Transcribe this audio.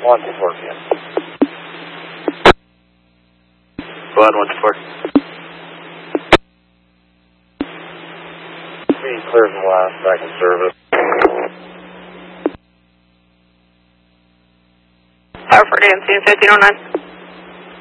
124 again. Go ahead, 124. Be clear from last, back in service. Tower 40 and 1509.